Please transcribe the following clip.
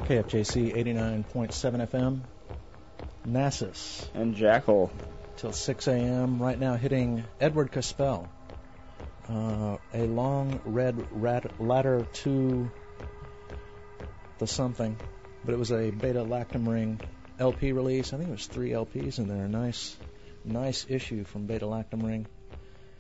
KFJC 89.7 FM, Nassus. And Jackal. Till 6 a.m. Right now hitting Edward Caspell. A long red ladder to the something. But it was a Beta Lactam Ring LP release. I think it was 3 LPs in there. A nice issue from Beta Lactam Ring.